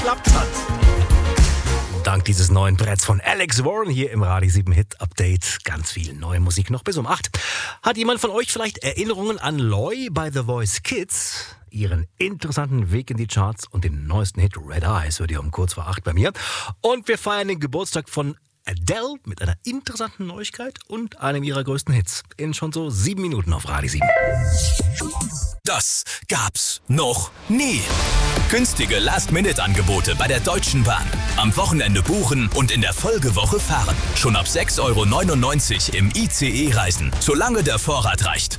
geklappt hat. Dank dieses neuen Bretts von Alex Warren hier im Radio 7 Hit Update. Ganz viel neue Musik noch bis um 8. Hat jemand von euch vielleicht Erinnerungen an Loy bei The Voice Kids? Ihren interessanten Weg in die Charts und den neuesten Hit Red Eyes hört ihr um kurz vor 8 bei mir. Und wir feiern den Geburtstag von Adele mit einer interessanten Neuigkeit und einem ihrer größten Hits. In schon so 7 Minuten auf Radio 7. Das gab's noch nie. Günstige Last-Minute-Angebote bei der Deutschen Bahn. Am Wochenende buchen und in der Folgewoche fahren. Schon ab 6,99 € im ICE reisen, solange der Vorrat reicht.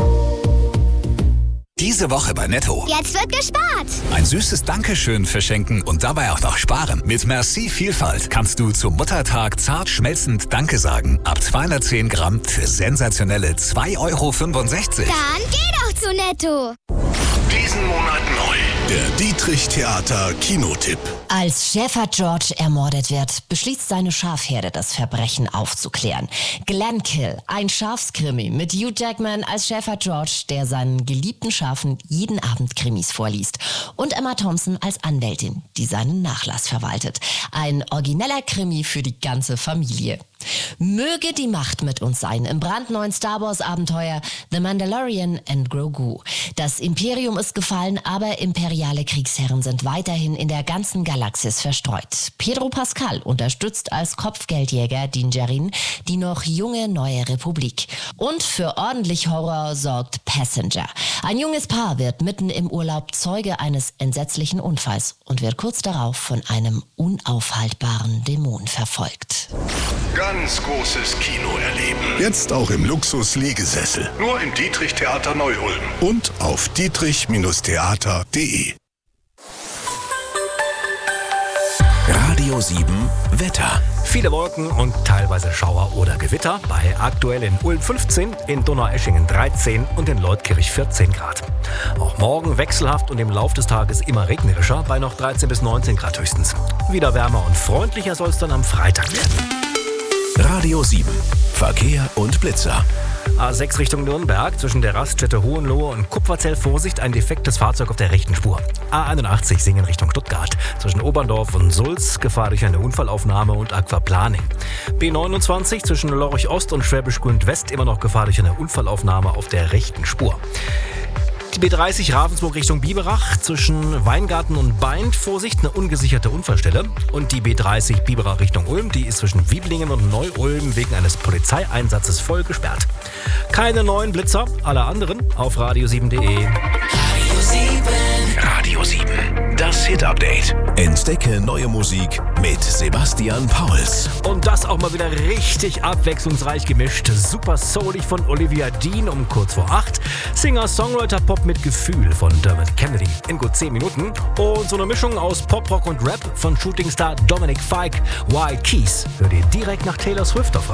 Diese Woche bei Netto. Jetzt wird gespart. Ein süßes Dankeschön verschenken und dabei auch noch sparen. Mit Merci Vielfalt kannst du zum Muttertag zart schmelzend Danke sagen. Ab 210 Gramm für sensationelle 2,65 €. Dann geh doch zu Netto. Diesen Monat neu. Der Dietrich Theater Kinotipp. Als Shepherd George ermordet wird, beschließt seine Schafherde, das Verbrechen aufzuklären. Glenkill, ein Schafskrimi mit Hugh Jackman als Shepherd George, der seinen geliebten Schafen jeden Abend Krimis vorliest. Und Emma Thompson als Anwältin, die seinen Nachlass verwaltet. Ein origineller Krimi für die ganze Familie. Möge die Macht mit uns sein im brandneuen Star Wars Abenteuer The Mandalorian and Grogu. Das Imperium ist gefallen, aber imperiale Kriegsherren sind weiterhin in der ganzen Galaxis verstreut. Pedro Pascal unterstützt als Kopfgeldjäger Din Djarin die noch junge neue Republik. Und für ordentlich Horror sorgt Passenger. Ein junges Paar wird mitten im Urlaub Zeuge eines entsetzlichen Unfalls und wird kurz darauf von einem unaufhaltbaren Dämon verfolgt. Ganz großes Kino erleben. Jetzt auch im Luxus-Liegesessel. Nur im Dietrich-Theater Neu-Ulm. Und auf dietrich-theater.de. Radio 7 Wetter. Viele Wolken und teilweise Schauer oder Gewitter. Bei aktuell in Ulm 15, in Donaueschingen 13 und in Leutkirch 14 Grad. Auch morgen wechselhaft und im Lauf des Tages immer regnerischer, bei noch 13 bis 19 Grad höchstens. Wieder wärmer und freundlicher soll es dann am Freitag werden. Radio 7 Verkehr und Blitzer. A6 Richtung Nürnberg, zwischen der Raststätte Hohenlohe und Kupferzell Vorsicht, ein defektes Fahrzeug auf der rechten Spur. A81 Singen Richtung Stuttgart, zwischen Oberndorf und Sulz, Gefahr durch eine Unfallaufnahme und Aquaplaning. B29 zwischen Lorch Ost und Schwäbisch Gmünd West, immer noch Gefahr durch eine Unfallaufnahme auf der rechten Spur. Die B30 Ravensburg Richtung Biberach, zwischen Weingarten und Beint, Vorsicht, eine ungesicherte Unfallstelle. Und die B30 Biberach Richtung Ulm, die ist zwischen Wieblingen und Neu-Ulm wegen eines Polizeieinsatzes voll gesperrt. Keine neuen Blitzer, alle anderen auf radio7.de. Radio 7, das Hit-Update. Entdecke neue Musik mit Sebastian Pauls. Und das auch mal wieder richtig abwechslungsreich gemischt. Super soulig von Olivia Dean um kurz vor 8. Singer-Songwriter-Pop mit Gefühl von Dermot Kennedy in gut 10 Minuten. Und so eine Mischung aus Pop-Rock und Rap von Shootingstar Dominic Fike. Wild Keys hört ihr direkt nach Taylor Swift auf